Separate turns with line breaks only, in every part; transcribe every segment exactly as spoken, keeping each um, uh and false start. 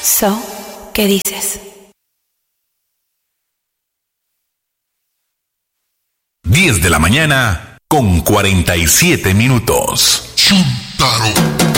So, ¿qué dices?
diez de la mañana con cuarenta y siete minutos.
Chuntaro.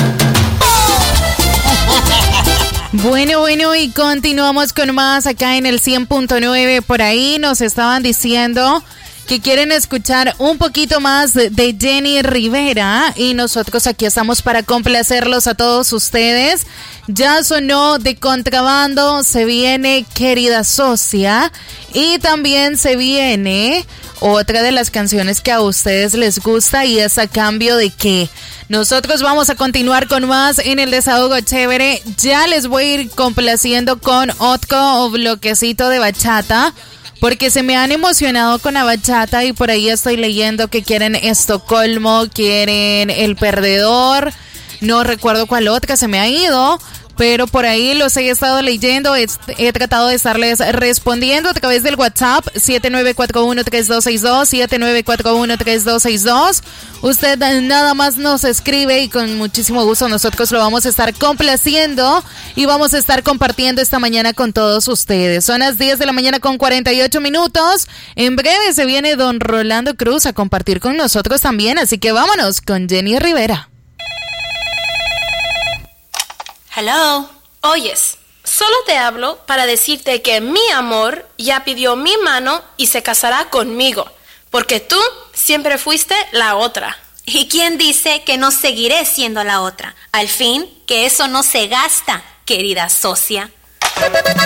Bueno, bueno, y continuamos con más acá en el cien punto nueve. Por ahí nos estaban diciendo que quieren escuchar un poquito más de Jenny Rivera y nosotros aquí estamos para complacerlos a todos ustedes. Ya sonó De Contrabando, se viene Querida Socia y también se viene otra de las canciones que a ustedes les gusta y es A Cambio de Qué. Nosotros vamos a continuar con más en el Desahogo Chévere. Ya les voy a ir complaciendo con otro bloquecito de bachata, porque se me han emocionado con la bachata y por ahí estoy leyendo que quieren Estocolmo, quieren El Perdedor, no recuerdo cuál otra se me ha ido, pero por ahí los he estado leyendo, he, he tratado de estarles respondiendo a través del WhatsApp siete nueve cuatro uno tres dos seis dos, siete nueve cuatro uno tres dos seis dos. Usted nada más nos escribe y con muchísimo gusto nosotros lo vamos a estar complaciendo y vamos a estar compartiendo esta mañana con todos ustedes. Son las diez de la mañana con cuarenta y ocho minutos. En breve se viene don Rolando Cruz a compartir con nosotros también, así que vámonos con Jenny Rivera.
Hello. Oyes, solo te hablo para decirte que mi amor ya pidió mi mano y se casará conmigo, porque tú siempre fuiste la otra.
¿Y quién dice que no seguiré siendo la otra? Al fin, que eso no se gasta, querida socia.